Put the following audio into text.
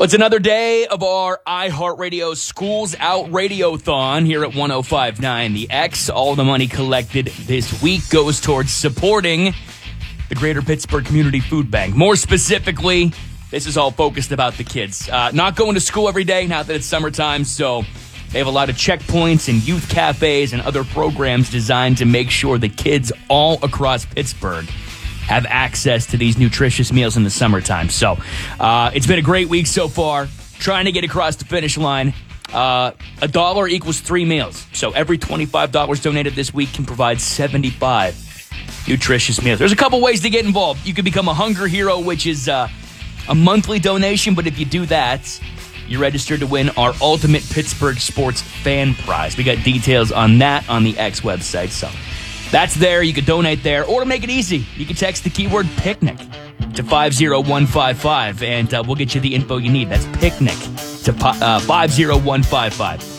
Well, it's another day of our iHeartRadio Schools Out Radiothon here at 105.9 The X. All the money collected this week goes towards supporting the Greater Pittsburgh Community Food Bank. More specifically, this is all focused about the kids. Not going to school every day, now that it's summertime, so they have a lot of checkpoints and youth cafes and other programs designed to make sure the kids all across Pittsburgh have access to these nutritious meals in the summertime. So it's been a great week so far, trying to get across the finish line. $1 equals 3 meals. So every $25 donated this week can provide 75 nutritious meals. There's a couple ways to get involved. You can become a Hunger Hero, which is a monthly donation, but if you do that, you're registered to win our Ultimate Pittsburgh Sports Fan Prize. We got details on that on the X website, so that's there. You can donate there. Or to make it easy, you can text the keyword PICNIC to 50155, and we'll get you the info you need. That's PICNIC to 50155.